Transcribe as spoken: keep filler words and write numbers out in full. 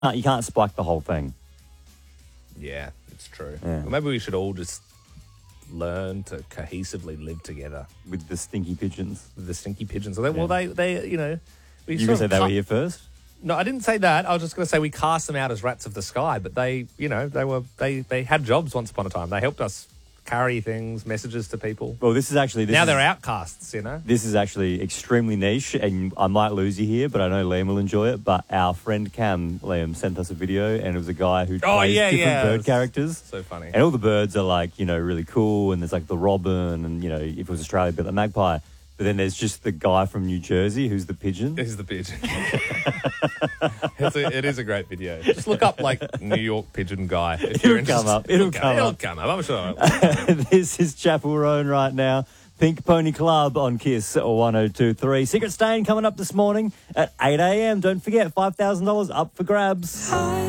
Uh, You can't spike the whole thing. Yeah, it's true. Yeah. Well, maybe we should all just learn to cohesively live together With the stinky pigeons. with the stinky pigeons. Well, they, well, they, they you know, we You sort going to say of they were cut- here first? No, I didn't say that. I was just going to say we cast them out as rats of the sky, but they, you know, they were they they had jobs once upon a time. They helped us carry things, messages to people. Well, this is actually... This now is, they're outcasts, you know. This is actually extremely niche, and I might lose you here, but I know Liam will enjoy it. But our friend Cam, Liam, sent us a video, and it was a guy who Oh, plays yeah, different yeah. bird It's characters. So funny. And all the birds are like, you know, really cool, and there's like the robin, and, you know, if it was Australia, but the magpie. But then there's just the guy from New Jersey who's the pigeon. This is the pigeon. it's a, it is a great video. Just look up like New York pigeon guy. If It'll you're come interested. up. It'll come It'll up. come up. I'm sure. it will. This is Chapel Roan right now. Pink Pony Club on Kiss one oh two point three. Secret Stain coming up this morning at eight a.m. Don't forget, five thousand dollars up for grabs.